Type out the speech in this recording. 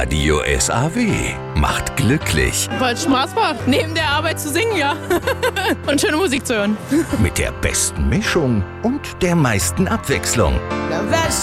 Radio SAW macht glücklich. Weil es Spaß macht, neben der Arbeit zu singen, ja. Und schöne Musik zu hören. Mit der besten Mischung und der meisten Abwechslung. Na, was